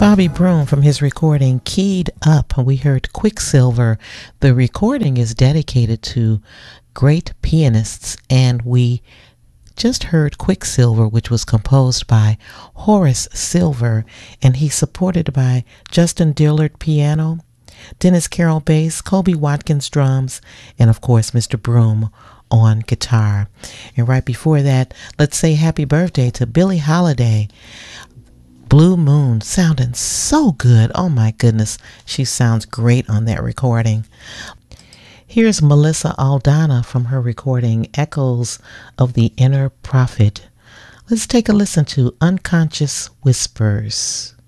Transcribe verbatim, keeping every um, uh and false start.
Bobby Broom from his recording Keyed Up. We heard Quicksilver. The recording is dedicated to great pianists, and we just heard Quicksilver, which was composed by Horace Silver, and he's supported by Justin Dillard piano, Dennis Carroll bass, Kobe Watkins drums, and of course Mister Broom on guitar. And right before that, let's say happy birthday to Billie Holiday. Blue Moon, sounding so good. Oh my goodness, she sounds great on that recording. Here's Melissa Aldana from her recording Echoes of the Inner Prophet. Let's take a listen to Unconscious Whispers.